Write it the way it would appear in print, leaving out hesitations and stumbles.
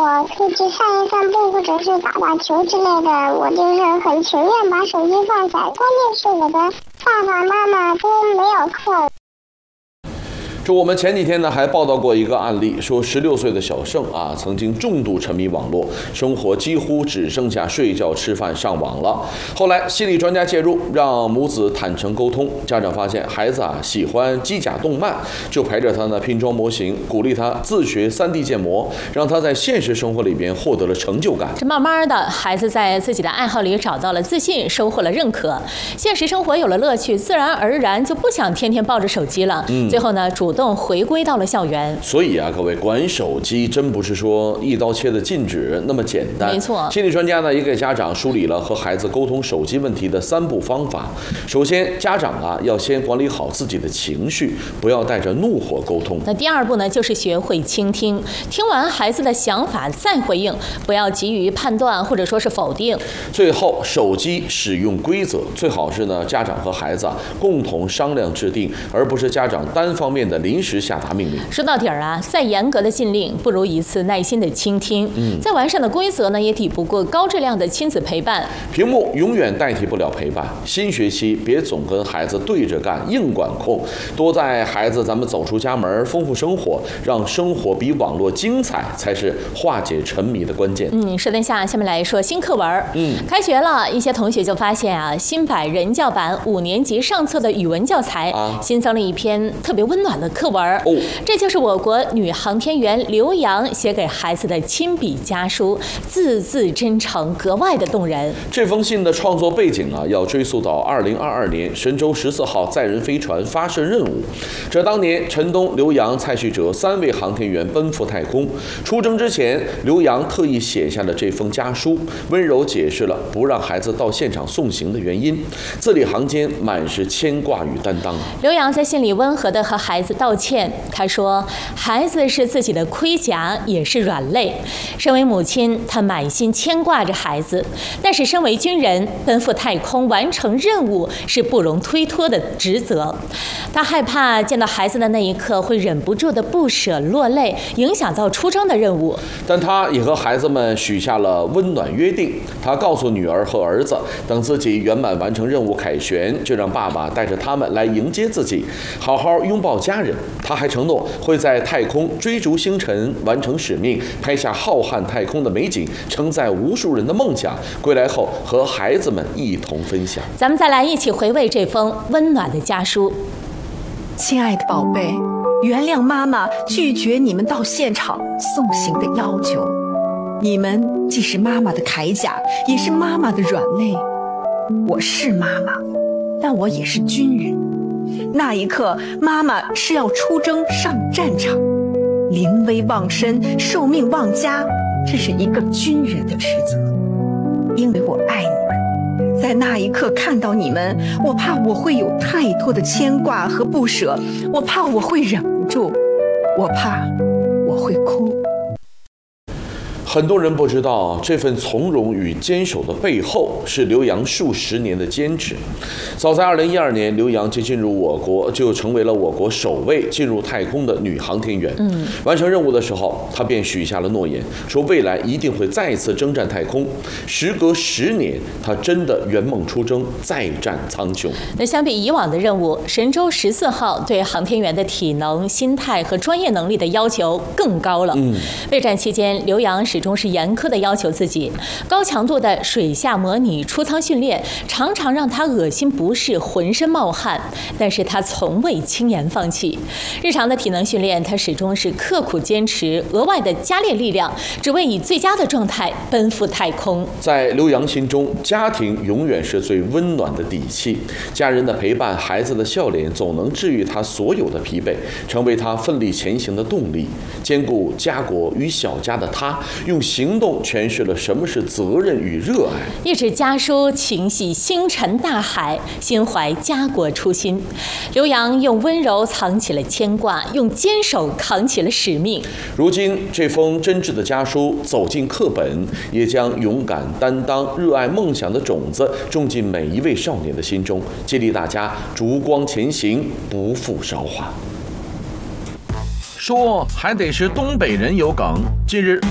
我可以去散一散步，或者是打打球之类的，我就是很情愿把手机放下。关键是我的爸爸妈妈都没有空。 这我们前几天呢还报道过一个案例，说16岁的小盛啊，曾经重度沉迷网络，生活几乎只剩下睡觉、吃饭、上网了。后来心理专家介入，让母子坦诚沟通。家长发现孩子啊喜欢机甲动漫，就陪着他呢拼装模型，鼓励他自学3D 建模，让他在现实生活里边获得了成就感。 这慢慢的，孩子在自己的爱好里找到了自信，收获了认可，现实生活有了乐趣，自然而然就不想天天抱着手机了。最后呢，主动回归到了校园。所以啊，各位，管手机真不是说一刀切的禁止那么简单。 没错， 心理专家呢也给家长梳理了和孩子沟通手机问题的3步方法。首先，家长啊要先管理好自己的情绪，不要带着怒火沟通。 那第2步呢，就是学会倾听，听完孩子的想法再回应，不要急于判断或者说是否定。 最后，手机使用规则最好是呢家长和孩子共同商量制定，而不是家长单方面的临时下达命令。 说到底儿啊，再严格的禁令不如一次耐心的倾听。再完善的规则呢，也抵不过高质量的亲子陪伴。 屏幕永远代替不了陪伴。新学期别总跟孩子对着干，硬管控，多带孩子咱们走出家门，丰富生活，让生活比网络精彩，才是化解沉迷的关键。 说得下面来说新课文。开学了，一些同学就发现啊，新版人教版5年级上册的语文教材新增了一篇特别温暖的课文。这就是我国女航天员刘洋写给孩子的亲笔家书，字字真诚，格外的动人。 这封信的创作背景啊，要追溯到2022年神舟14号载人飞船发射任务。这当年陈冬、刘洋、蔡旭哲3位航天员奔赴太空。出征之前，刘洋特意写下了这封家书，温柔解释了不让孩子到现场送行的原因，字里行间满是牵挂与担当。 刘洋在信里温和地和孩子道歉，他说：“孩子是自己的盔甲，也是软肋。身为母亲，她满心牵挂着孩子，但是身为军人，奔赴太空完成任务是不容推脱的职责。他害怕见到孩子的那一刻会忍不住的不舍落泪，影响到出征的任务。 但他也和孩子们许下了温暖约定。他告诉女儿和儿子，等自己圆满完成任务凯旋，就让爸爸带着他们来迎接自己，好好拥抱家人。他还承诺会在太空追逐星辰，完成使命，拍下浩瀚太空的美景，承载无数人的梦想。归来后和孩子们一同分享。 咱们再来一起回味这封温暖的家书。 亲爱的宝贝，原谅妈妈拒绝你们到现场送行的要求。你们既是妈妈的铠甲，也是妈妈的软肋。我是妈妈，但我也是军人。那一刻，妈妈是要出征上战场，临危忘身，受命忘家，这是一个军人的职责。因为我爱你们，在那一刻看到你们，我怕我会有太多的牵挂和不舍，我怕我会忍不住，我怕我会哭。 很多人不知道，这份从容与坚守的背后是刘洋数10年的坚持。早在2012年，刘洋就进入我国，就成为了我国首位进入太空的女航天员。完成任务的时候，她便许下了诺言，说未来一定会再次征战太空。时隔10年，她真的圆梦出征，再战苍穹。 那相比以往的任务，神舟14号对航天员的体能、心态和专业能力的要求更高了。备战期间，刘洋始终是严苛的要求自己，高强度的水下模拟、出舱训练，常常让他恶心不适，浑身冒汗。但是他从未轻言放弃。日常的体能训练，他始终是刻苦坚持，额外的加练力量，只为以最佳的状态奔赴太空。 在刘洋心中，家庭永远是最温暖的底气，家人的陪伴，孩子的笑脸，总能治愈他所有的疲惫，成为他奋力前行的动力。兼顾家国与小家的他，用行动诠释了什么是责任与热爱。 一纸家书情系星辰大海，心怀家国初心。刘洋用温柔藏起了牵挂，用坚守扛起了使命。 如今这封真挚的家书走进课本，也将勇敢担当、热爱梦想的种子种进每一位少年的心中，激励大家烛光前行，不负韶华。 说还得是东北人有梗。近日